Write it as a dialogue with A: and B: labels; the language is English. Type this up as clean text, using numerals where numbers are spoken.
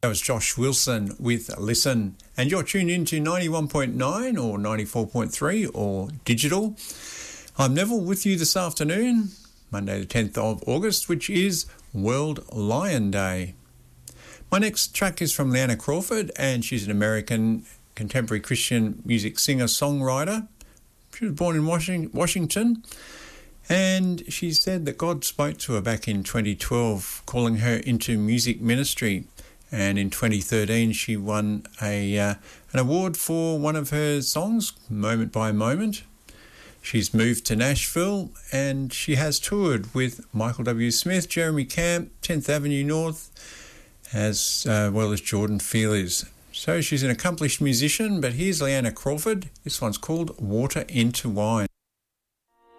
A: That was Josh Wilson with Listen. And you're tuned into 91.9 or 94.3 or digital. I'm Neville with you this afternoon, Monday the 10th of August, which is World Lion Day. My next track is from Leanna Crawford, and she's an American contemporary Christian music singer-songwriter. She was born in Washington, and she said that God spoke to her back in 2012, calling her into music ministry. And in 2013, she won an award for one of her songs, Moment by Moment. She's moved to Nashville, and she has toured with Michael W. Smith, Jeremy Camp, 10th Avenue North, as well as Jordan Feelers. So she's an accomplished musician, but here's Leanna Crawford. This one's called Water into Wine.